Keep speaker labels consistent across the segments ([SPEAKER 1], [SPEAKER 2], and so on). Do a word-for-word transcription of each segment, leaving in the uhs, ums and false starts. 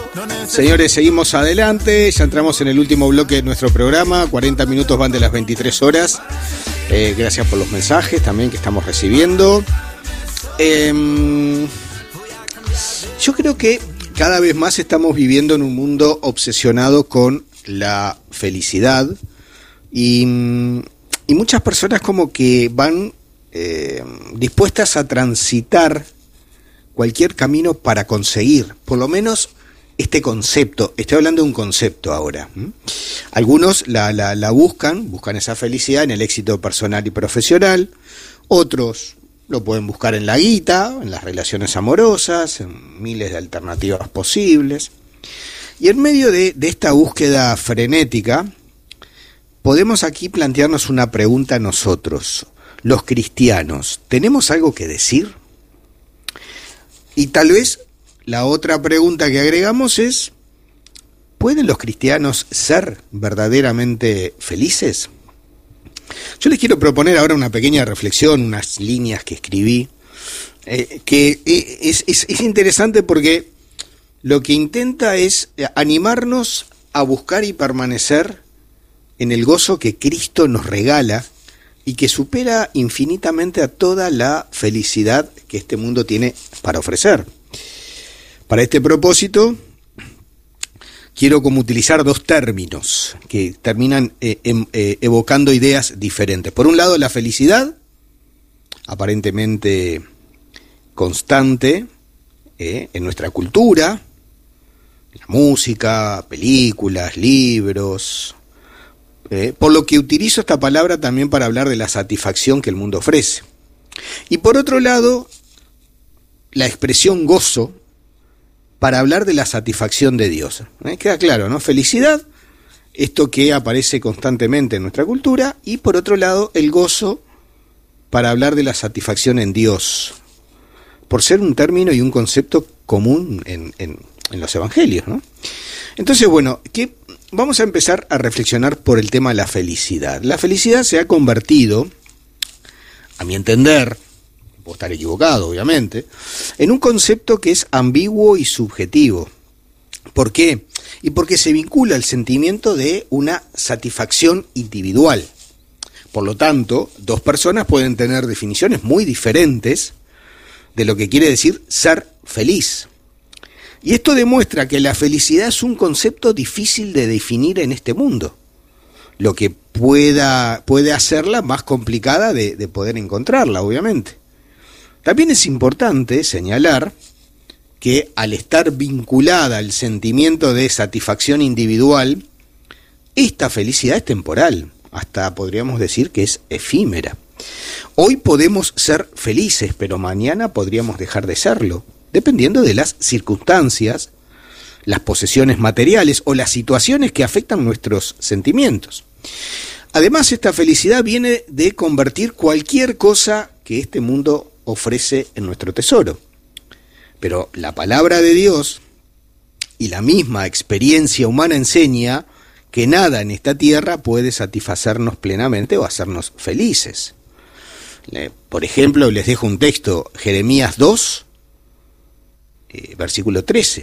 [SPEAKER 1] Señores, seguimos adelante, ya entramos en el último bloque de nuestro programa, cuarenta minutos van de las veintitrés horas, eh, gracias por los mensajes también que estamos recibiendo. Eh, yo creo que cada vez más estamos viviendo en un mundo obsesionado con la felicidad y, y muchas personas como que van eh, dispuestas a transitar cualquier camino para conseguir, por lo menos este concepto. Estoy hablando de un concepto ahora. ¿Mm? Algunos la, la, la buscan, buscan esa felicidad en el éxito personal y profesional, otros lo pueden buscar en la guita, en las relaciones amorosas, en miles de alternativas posibles. Y en medio de, de esta búsqueda frenética, podemos aquí plantearnos una pregunta nosotros, los cristianos. ¿Tenemos algo que decir? Y tal vez la otra pregunta que agregamos es, ¿pueden los cristianos ser verdaderamente felices? Yo les quiero proponer ahora una pequeña reflexión, unas líneas que escribí, eh, que es, es, es interesante porque lo que intenta es animarnos a buscar y permanecer en el gozo que Cristo nos regala y que supera infinitamente a toda la felicidad que este mundo tiene para ofrecer. Para este propósito, quiero como utilizar dos términos que terminan eh, eh, evocando ideas diferentes. Por un lado, la felicidad, aparentemente constante eh, en nuestra cultura, la música, películas, libros, eh, por lo que utilizo esta palabra también para hablar de la satisfacción que el mundo ofrece. Y por otro lado, la expresión gozo, para hablar de la satisfacción de Dios. ¿Eh? Queda claro, ¿no? Felicidad, esto que aparece constantemente en nuestra cultura, y por otro lado, el gozo, para hablar de la satisfacción en Dios, por ser un término y un concepto común en, en, en los evangelios, ¿no? Entonces, bueno, ¿qué? Vamos a empezar a reflexionar por el tema de la felicidad. La felicidad se ha convertido, a mi entender, puedo estar equivocado, obviamente, en un concepto que es ambiguo y subjetivo. ¿Por qué? Y porque se vincula al sentimiento de una satisfacción individual. Por lo tanto, dos personas pueden tener definiciones muy diferentes de lo que quiere decir ser feliz. Y esto demuestra que la felicidad es un concepto difícil de definir en este mundo, lo que pueda, puede hacerla más complicada de, de poder encontrarla, obviamente. También es importante señalar que al estar vinculada al sentimiento de satisfacción individual, esta felicidad es temporal, hasta podríamos decir que es efímera. Hoy podemos ser felices, pero mañana podríamos dejar de serlo, dependiendo de las circunstancias, las posesiones materiales o las situaciones que afectan nuestros sentimientos. Además, esta felicidad viene de convertir cualquier cosa que este mundo ofrece en nuestro tesoro. Pero la palabra de Dios y la misma experiencia humana enseña que nada en esta tierra puede satisfacernos plenamente o hacernos felices. Por ejemplo, les dejo un texto, Jeremías dos, eh, versículo trece.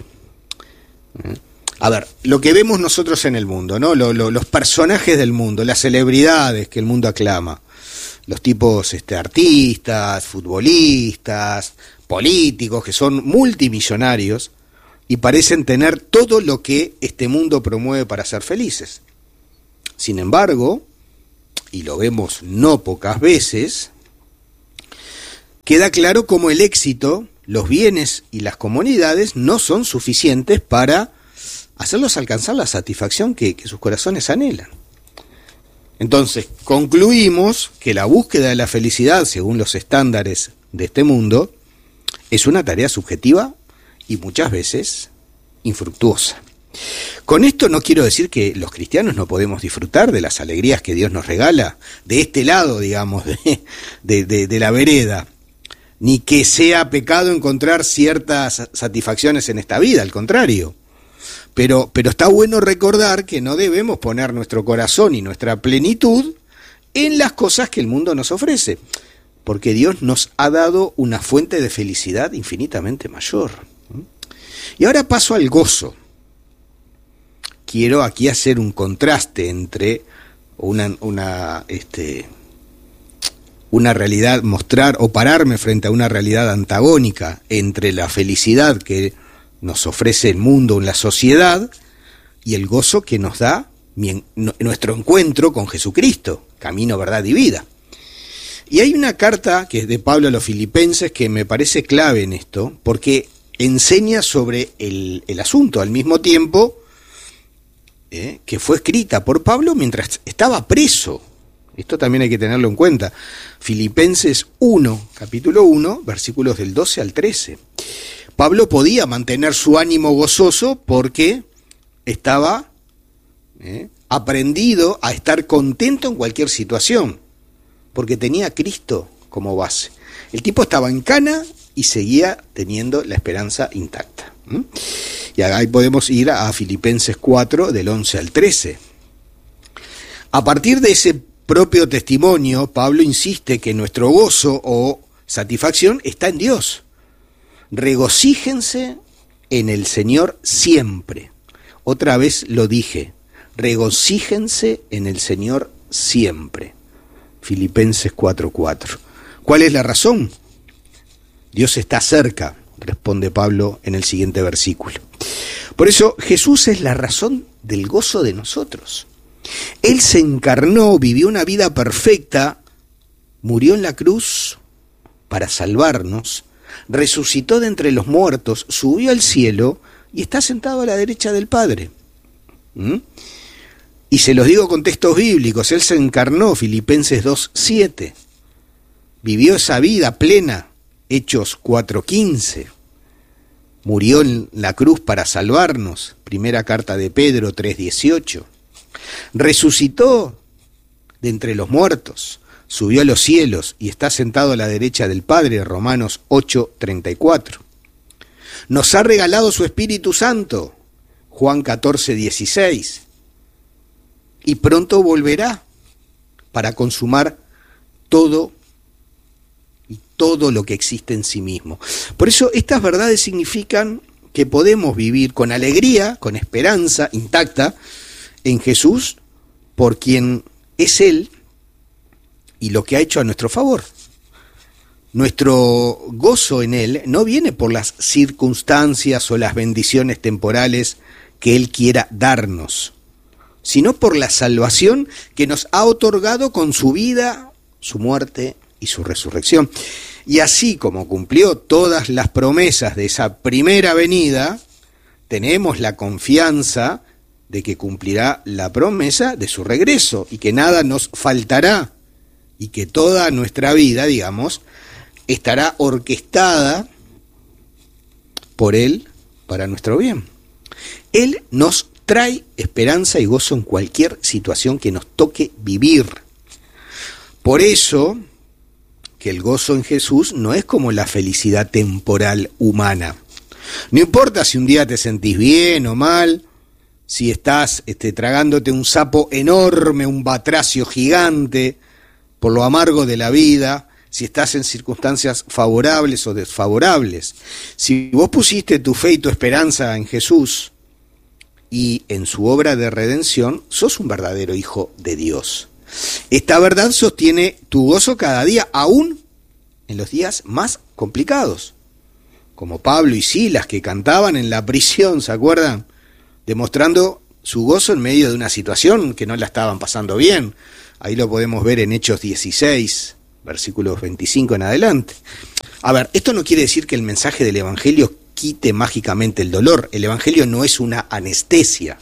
[SPEAKER 1] A ver, lo que vemos nosotros en el mundo, ¿no? Lo, lo, los personajes del mundo, las celebridades que el mundo aclama, los tipos este, artistas, futbolistas, políticos que son multimillonarios y parecen tener todo lo que este mundo promueve para ser felices. Sin embargo, y lo vemos no pocas veces, queda claro cómo el éxito, los bienes y las comunidades no son suficientes para hacerlos alcanzar la satisfacción que, que sus corazones anhelan. Entonces, concluimos que la búsqueda de la felicidad, según los estándares de este mundo, es una tarea subjetiva y muchas veces infructuosa. Con esto no quiero decir que los cristianos no podemos disfrutar de las alegrías que Dios nos regala, de este lado, digamos, de, de, de, de la vereda, ni que sea pecado encontrar ciertas satisfacciones en esta vida, al contrario. Pero, pero está bueno recordar que no debemos poner nuestro corazón y nuestra plenitud en las cosas que el mundo nos ofrece, porque Dios nos ha dado una fuente de felicidad infinitamente mayor. Y ahora paso al gozo. quiero aquí hacer un contraste entre una, una, este, una realidad, mostrar o pararme frente a una realidad antagónica entre la felicidad que nos ofrece el mundo, la sociedad, y el gozo que nos da mi, nuestro encuentro con Jesucristo, camino, verdad y vida. Y hay una carta que es de Pablo a los Filipenses que me parece clave en esto, porque enseña sobre el, el asunto, al mismo tiempo eh, que fue escrita por Pablo mientras estaba preso. Esto también hay que tenerlo en cuenta. Filipenses uno, capítulo uno, versículos del doce al trece. Pablo podía mantener su ánimo gozoso porque estaba eh, aprendido a estar contento en cualquier situación, porque tenía a Cristo como base. El tipo estaba en cana y seguía teniendo la esperanza intacta. ¿Mm? Y ahí podemos ir a Filipenses cuatro, del once al trece. A partir de ese propio testimonio, Pablo insiste que nuestro gozo o satisfacción está en Dios. Regocíjense en el Señor siempre. Otra vez lo dije, regocíjense en el Señor siempre. Filipenses cuatro cuatro. ¿Cuál es la razón? Dios está cerca, responde Pablo en el siguiente versículo. Por eso Jesús es la razón del gozo de nosotros. Él se encarnó, vivió una vida perfecta, murió en la cruz para salvarnos, resucitó de entre los muertos, subió al cielo y está sentado a la derecha del Padre. ¿Mm? Y se los digo con textos bíblicos, Él se encarnó, Filipenses dos siete, vivió esa vida plena, Hechos cuatro quince, murió en la cruz para salvarnos, primera carta de Pedro tres dieciocho, resucitó de entre los muertos, subió a los cielos y está sentado a la derecha del Padre, Romanos ocho treinta y cuatro. Nos ha regalado su Espíritu Santo, Juan catorce dieciséis, y pronto volverá para consumar todo y todo lo que existe en sí mismo. Por eso estas verdades significan que podemos vivir con alegría, con esperanza intacta en Jesús, por quien es Él y lo que ha hecho a nuestro favor. Nuestro gozo en Él no viene por las circunstancias o las bendiciones temporales que Él quiera darnos, sino por la salvación que nos ha otorgado con su vida, su muerte y su resurrección. Y así como cumplió todas las promesas de esa primera venida, tenemos la confianza de que cumplirá la promesa de su regreso y que nada nos faltará y que toda nuestra vida, digamos, estará orquestada por Él para nuestro bien. Él nos trae esperanza y gozo en cualquier situación que nos toque vivir. Por eso que el gozo en Jesús no es como la felicidad temporal humana. No importa si un día te sentís bien o mal, si estás este, tragándote un sapo enorme, un batracio gigante, por lo amargo de la vida, si estás en circunstancias favorables o desfavorables. Si vos pusiste tu fe y tu esperanza en Jesús y en su obra de redención, sos un verdadero hijo de Dios. Esta verdad sostiene tu gozo cada día, aún en los días más complicados. Como Pablo y Silas, que cantaban en la prisión, ¿se acuerdan? Demostrando su gozo en medio de una situación que no la estaban pasando bien. Ahí lo podemos ver en Hechos dieciséis, versículos veinticinco en adelante. A ver, esto no quiere decir que el mensaje del Evangelio quite mágicamente el dolor. El Evangelio no es una anestesia.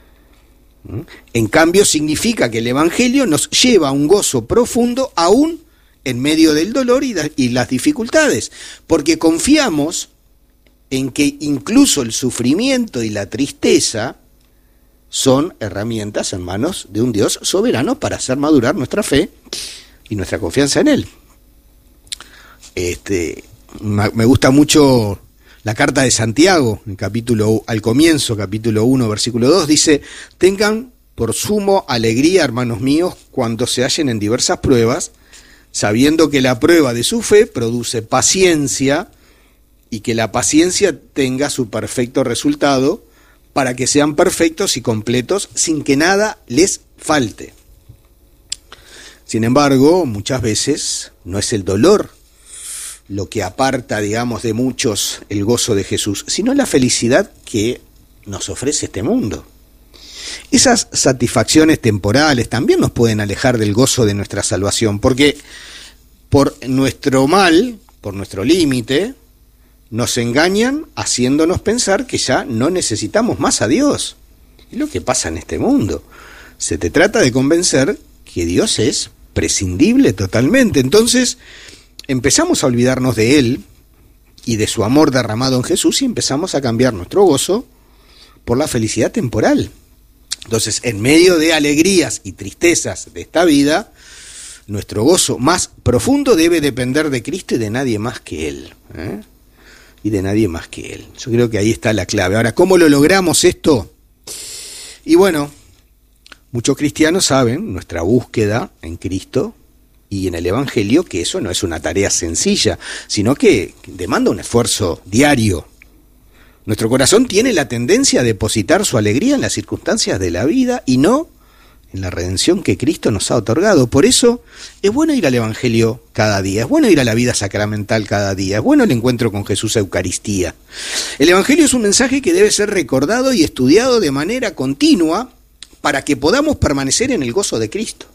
[SPEAKER 1] En cambio, significa que el Evangelio nos lleva a un gozo profundo aún en medio del dolor y, da, y las dificultades, porque confiamos en que incluso el sufrimiento y la tristeza son herramientas en manos de un Dios soberano para hacer madurar nuestra fe y nuestra confianza en Él. Este, me gusta mucho la carta de Santiago, en capítulo, al comienzo, capítulo uno, versículo dos, dice: tengan por sumo alegría, hermanos míos, cuando se hallen en diversas pruebas, sabiendo que la prueba de su fe produce paciencia, y que la paciencia tenga su perfecto resultado, para que sean perfectos y completos sin que nada les falte. Sin embargo, muchas veces no es el dolor lo que aparta, digamos, de muchos el gozo de Jesús, sino la felicidad que nos ofrece este mundo. Esas satisfacciones temporales también nos pueden alejar del gozo de nuestra salvación, porque por nuestro mal, por nuestro límite, nos engañan haciéndonos pensar que ya no necesitamos más a Dios. Es lo que pasa en este mundo. Se te trata de convencer que Dios es prescindible totalmente. Entonces empezamos a olvidarnos de Él y de su amor derramado en Jesús y empezamos a cambiar nuestro gozo por la felicidad temporal. Entonces, en medio de alegrías y tristezas de esta vida, nuestro gozo más profundo debe depender de Cristo y de nadie más que Él. ¿eh? Y de nadie más que Él. Yo creo que ahí está la clave. Ahora, ¿cómo lo logramos esto? Y bueno, muchos cristianos saben nuestra búsqueda en Cristo y en el Evangelio, que eso no es una tarea sencilla, sino que demanda un esfuerzo diario. Nuestro corazón tiene la tendencia a depositar su alegría en las circunstancias de la vida y no en la redención que Cristo nos ha otorgado. Por eso es bueno ir al Evangelio cada día, es bueno ir a la vida sacramental cada día, es bueno el encuentro con Jesús, Eucaristía. El Evangelio es un mensaje que debe ser recordado y estudiado de manera continua para que podamos permanecer en el gozo de Cristo.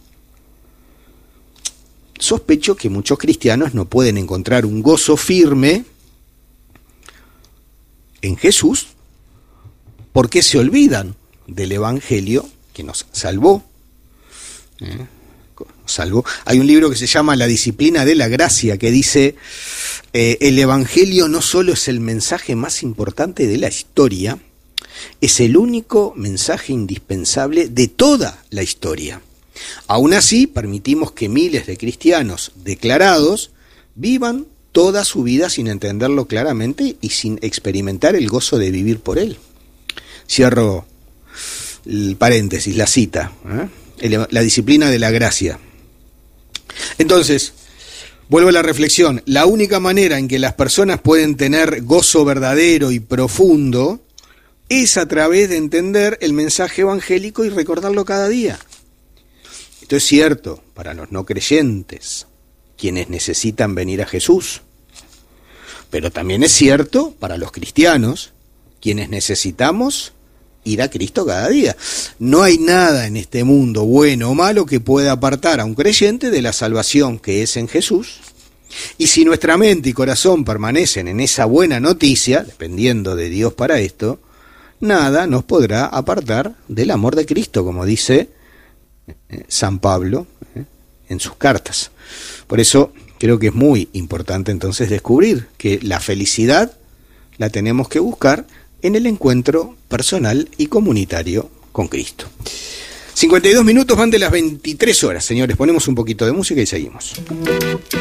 [SPEAKER 1] Sospecho que muchos cristianos no pueden encontrar un gozo firme en Jesús porque se olvidan del Evangelio que nos salvó. ¿Eh? salvó. Hay un libro que se llama La disciplina de la gracia que dice eh, el Evangelio no solo es el mensaje más importante de la historia, es el único mensaje indispensable de toda la historia. Aún así, permitimos que miles de cristianos declarados vivan toda su vida sin entenderlo claramente y sin experimentar el gozo de vivir por él. Cierro el paréntesis, la cita, ¿eh? La disciplina de la gracia. Entonces, vuelvo a la reflexión, la única manera en que las personas pueden tener gozo verdadero y profundo es a través de entender el mensaje evangélico y recordarlo cada día. Esto es cierto para los no creyentes, quienes necesitan venir a Jesús. Pero también es cierto para los cristianos, quienes necesitamos ir a Cristo cada día. No hay nada en este mundo, bueno o malo, que pueda apartar a un creyente de la salvación que es en Jesús. Y si nuestra mente y corazón permanecen en esa buena noticia, dependiendo de Dios para esto, nada nos podrá apartar del amor de Cristo, como dice San Pablo en sus cartas. Por eso creo que es muy importante entonces descubrir que la felicidad la tenemos que buscar en el encuentro personal y comunitario con Cristo. cincuenta y dos minutos van de las veintitrés horas, señores. Ponemos un poquito de música y seguimos.